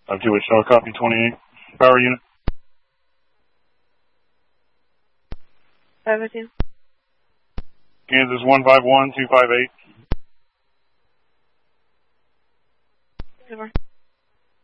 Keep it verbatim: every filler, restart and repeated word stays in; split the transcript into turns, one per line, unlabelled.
five two Wichita, copy twenty-eight. Power unit.
five oh two.
Kansas one five one two five eight.